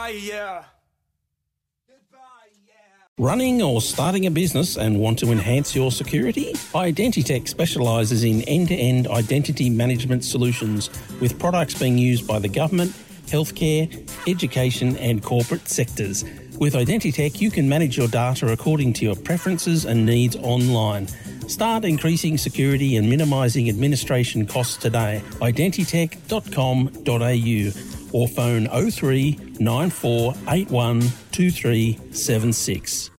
Goodbye, yeah. Running or starting a business and want to enhance your security? Identitech specialises in end-to-end identity management solutions with products being used by the government, healthcare, education and corporate sectors. With Identitech, you can manage your data according to your preferences and needs online. Start increasing security and minimising administration costs today. Identitech.com.au or phone 03 9481 2376.